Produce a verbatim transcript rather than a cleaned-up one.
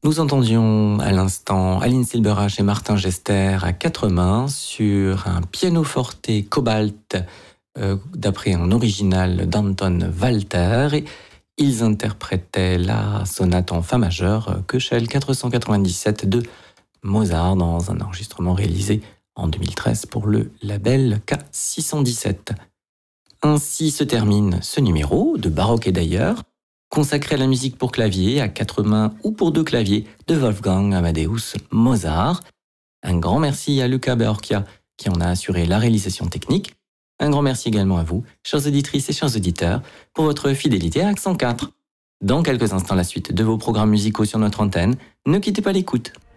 Nous entendions à l'instant Aline Silberach et Martin Gester à quatre mains sur un pianoforte Cobalt euh, d'après un original d'Anton Walter. Et ils interprétaient la sonate en fa majeur Köchel quatre cent quatre-vingt-dix-sept de Mozart dans un enregistrement réalisé en deux mille treize pour le label K six cent dix-sept. Ainsi se termine ce numéro de Baroque et d'ailleurs, consacré à la musique pour clavier, à quatre mains ou pour deux claviers de Wolfgang Amadeus Mozart. Un grand merci à Luca Beorchia qui en a assuré la réalisation technique. Un grand merci également à vous, chères auditrices et chers auditeurs, pour votre fidélité à Accent quatre. Dans quelques instants, la suite de vos programmes musicaux sur notre antenne. Ne quittez pas l'écoute.